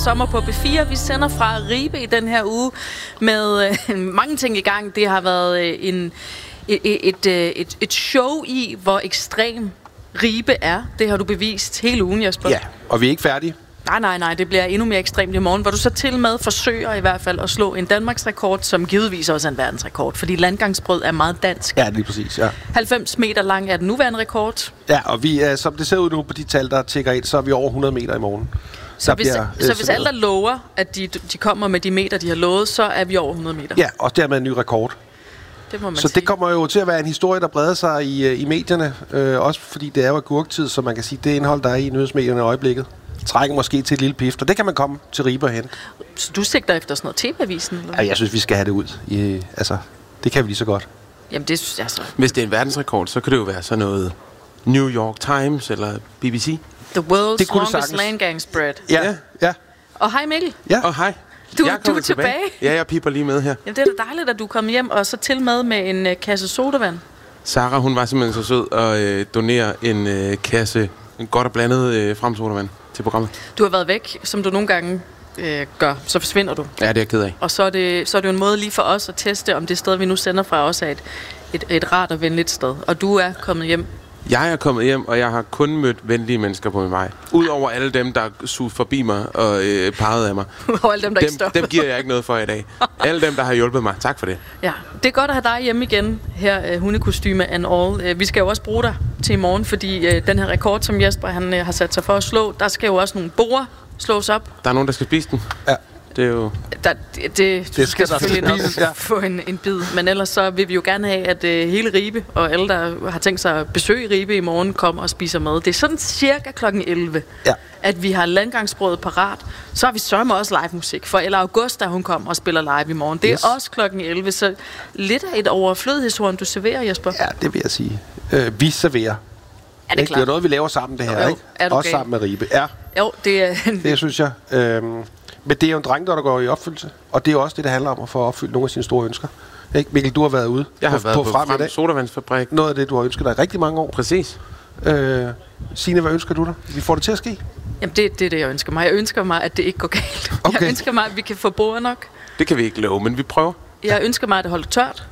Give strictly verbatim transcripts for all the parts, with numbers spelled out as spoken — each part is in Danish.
sommer på B fire. Vi sender fra Ribe i den her uge med øh, mange ting i gang. Det har været øh, en, et, et, et, et show i, hvor ekstrem Ribe er. Det har du bevist hele ugen, Jesper. Ja, og vi er ikke færdige. Nej, nej, nej. Det bliver endnu mere ekstremt i morgen, hvor du så til med forsøger i hvert fald at slå en Danmarks rekord, som givetvis også er en verdensrekord, fordi landgangsbrød er meget dansk. Ja, lige præcis, ja. halvfems meter lang er den nuværende rekord. Ja, og vi er, som det ser ud nu på de tal, der tækker ind, så er vi over hundrede meter i morgen. Så hvis, bliver, så hvis alle der lover, at de, de kommer med de meter, de har lovet, så er vi over hundrede meter. Ja, og dermed en ny rekord. Det må man så sige. Det kommer jo til at være en historie, der breder sig i, i medierne, øh, også fordi det er jo agurktid, så man kan sige, det indhold, der er i nyhedsmedierne i øjeblikket, trækker måske til et lille pift, og det kan man komme til Ribe og hente. Så du sigter efter sådan noget T V-avisen? Eller? Ja, jeg synes, vi skal have det ud. I, altså, det kan vi lige så godt. Jamen, det synes jeg så. Hvis det er en verdensrekord, så kan det jo være sådan noget New York Times eller B B C. The world's longest landgang spread. Ja, ja. ja. Og hej Mikkel. Ja. Og hej. Du, du er tilbage. Ja, jeg piper lige med her. Jamen, det er da dejligt, at du kom hjem, og så til med med en uh, kasse sodavand. Sarah, hun var simpelthen så sød at øh, donere en øh, kasse, en godt og blandet øh, fremsodavand til programmet. Du har været væk, som du nogle gange øh, gør, så forsvinder du. Ja, det er jeg ked af. Og så er, det, så er det jo en måde lige for os at teste, om det sted, vi nu sender fra, også er et, et, et rart og venligt sted. Og du er kommet hjem. Jeg er kommet hjem, og jeg har kun mødt venlige mennesker på min vej. Udover alle dem, der sugede forbi mig og øh, pegede af mig. Udover alle dem, der dem, ikke stopper. Dem giver jeg ikke noget for i dag. Alle dem, der har hjulpet mig. Tak for det. Ja, det er godt at have dig hjemme igen, her uh, hundekostyme and all. Uh, vi skal jo også bruge dig til i morgen, fordi uh, den her rekord, som Jesper han, uh, har sat sig for at slå, der skal jo også nogle borde slås op. Der er nogen, der skal spise den. Ja. Det er jo... Der, det, det, det skal, skal selvfølgelig nok ja. få en, en bid. Men ellers så vil vi jo gerne have, at uh, hele Ribe og alle, der har tænkt sig at besøge Ribe i morgen, kommer og spiser mad. Det er sådan cirka klokken elleve, ja. at vi har landgangsbrødet parat. Så har vi sørme også live musik, for Ella Augusta, hun kommer og spiller live i morgen. Det er yes. også klokken elleve, så lidt af et overflødighedshorn, du serverer, Jesper. Ja, det vil jeg sige. Øh, vi serverer. Er det, ikke? Det er noget, vi laver sammen, det her, jo, ikke? Også okay. sammen med Ribe. Ja. Jo, det er... det synes jeg. Øhm, men det er jo en dreng, der går i opfyldelse. Og det er også det, det handler om at få opfyldt nogle af sine store ønsker. Ikke? Mikkel, du har været ude. Jeg har på, været på, på frem, frem sodavandsfabrik. Noget af det, du har ønsket dig i rigtig mange år. Præcis. Øh, Signe, hvad ønsker du dig? Vi får det til at ske? Jamen, det, det er det, jeg ønsker mig. Jeg ønsker mig, at det ikke går galt. Okay. Jeg ønsker mig, at vi kan få bord nok. Det kan vi ikke love, men vi prøver. Jeg ønsker mig, at det holder tørt.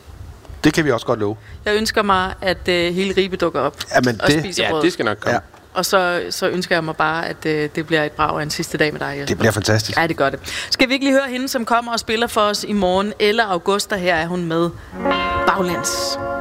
Det kan vi også godt love. Jeg ønsker mig, at øh, hele Ribe dukker op Jamen, og det, spiser ja, brød. det skal nok komme. Ja. Og så, så ønsker jeg mig bare, at øh, det bliver et brag af en sidste dag med dig, Jesper. Det bliver fantastisk. Ja, det gør det. Skal vi ikke lige høre hende, som kommer og spiller for os i morgen? Ella Augusta, her er hun med Baglands.